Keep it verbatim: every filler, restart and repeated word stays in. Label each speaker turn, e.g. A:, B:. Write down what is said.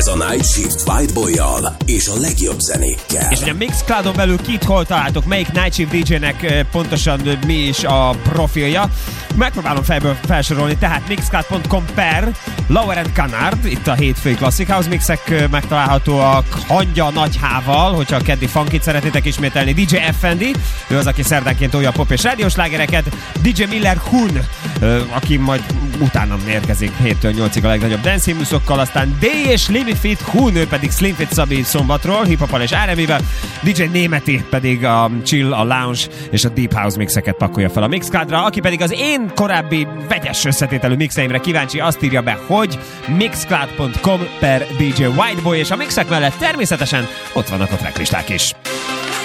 A: Ez a Night Shift Whiteboy-jal és a legjobb zenékkel.
B: És ugye a Mixcloudon belül kit hol találtok, melyik Night Shift dé jének pontosan mi is a profilja. Megpróbálom fejből felsorolni, tehát mixcloud pont com per Lauer and Canard, itt a hétfői Classic House mixek megtalálhatóak Hangya Nagy H-val, hogyha a keddi funkit szeretnétek ismételni, dé jé Effendi, ő az, aki szerdánként tolja a pop és rádiós slágereket, dé jé Miller Hun, aki majd utána érkezik héttől nyolcig a legnagyobb dance himnuszokkal, aztán D és Limit Fit Hun, ő pedig Slim Fit Szabi szombatról, hip-hopal és er end bé-vel, dé jé Németi pedig a chill, a lounge és a deep house mixeket pakolja fel a Mixcloudra, aki pedig az én korábbi vegyes összetételű mixeimre kíváncsi, azt írja be, hogy mixcloud pont com per dé jé Whiteboy, és a mixek mellett természetesen ott vannak a tracklisták is.